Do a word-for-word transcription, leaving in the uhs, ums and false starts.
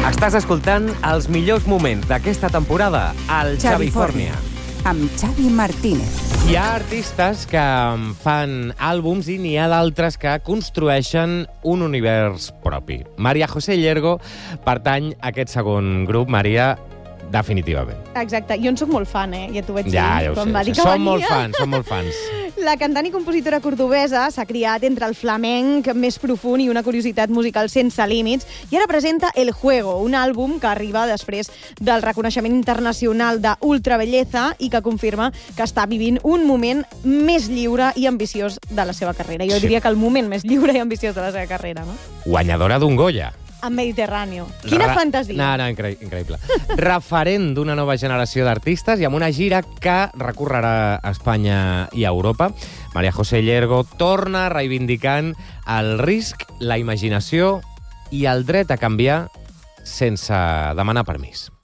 Estàs escoltant els millors moments d'aquesta temporada al Xavifòrnia. Amb Xavi Martínez. Hi ha artistes que fan àlbums i n'hi ha d'altres que construeixen un univers propi. María José Llergo pertany a aquest segon grup. Maria, definitivament. Exacte. Jo en soc molt fan, eh? Ja t'ho vaig dir. Ja, ja ho Quan sé. va dir que Som venia. molt fans, som molt fans. La cantant i compositora cordobesa s'ha criat entre el flamenc més profund i una curiositat musical sense límits i ara presenta El Juego, un àlbum que arriba després del reconeixement internacional d'Ultra Belleza i que confirma que està vivint un moment més lliure i ambiciós de la seva carrera. Jo Sí. diria que el moment més lliure i ambiciós de la seva carrera, no? Guanyadora d'un Goya. En Mediterráneo. Quina Ra- fantasia. No, no, incre increïble. Referent d'una nova generació d'artistes i amb una gira que recorrerà a Espanya i a Europa. María José Llergo torna reivindicant el risc, la imaginació i el dret a canviar sense demanar permís.